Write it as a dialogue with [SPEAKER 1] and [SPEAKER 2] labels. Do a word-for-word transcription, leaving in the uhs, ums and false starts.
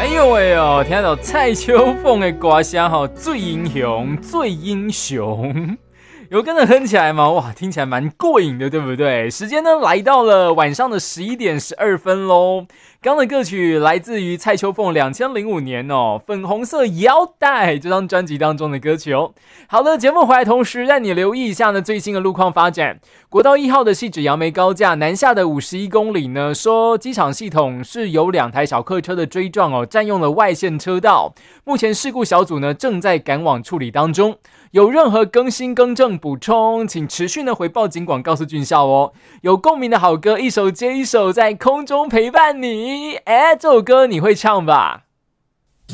[SPEAKER 1] 哎呦喂哟，听到蔡秋凤的歌声吼，最英雄，最英雄。有跟着哼起来吗？哇，听起来蛮过瘾的，对不对？时间呢来到了晚上的十一点十二分咯。刚的歌曲来自于蔡秋凤两千零五年哦，《粉红色腰带》这张专辑当中的歌曲哦。好的，节目回来同时让你留意一下呢最新的路况发展。国道一号的汐止杨梅高架南下的五十一公里呢，说机场系统是有两台小客车的追撞哦，占用了外线车道。目前事故小组呢正在赶往处理当中。有任何更新更正补充，请持续的回报警广告诉俊孝哦。有共鸣的好歌一首接一首在空中陪伴你。哎，这首歌你会唱吧？